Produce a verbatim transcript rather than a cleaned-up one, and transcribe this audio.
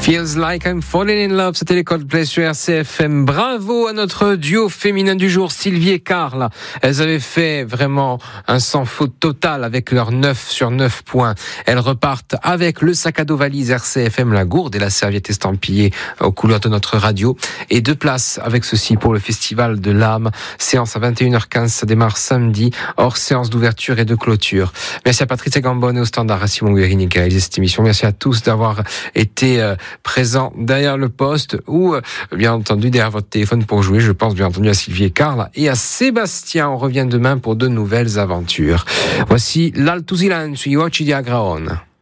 Feels Like I'm Falling in Love, c'était les Coldplay sur R C F M. Bravo à notre duo féminin du jour, Sylvie et Carla. Elles avaient fait vraiment un sans faute total avec leurs neuf sur neuf points. Elles repartent avec le sac à dos valise R C F M, la gourde et la serviette estampillée aux couleurs de notre radio. Et deux places avec ceci pour le Festival de l'âme. Séance à vingt et une heures quinze, ça démarre samedi, hors séance d'ouverture et de clôture. Merci à Patricia Gambone et au standard, à Simon Guérini qui a réalisé cette émission. Merci à tous d'avoir été euh, présent derrière le poste ou, bien entendu, derrière votre téléphone pour jouer. Je pense bien entendu à Sylvie et Carla et à Sébastien. On revient demain pour de nouvelles aventures. Voici l'Alto Silenzio, Occhi di Agraon.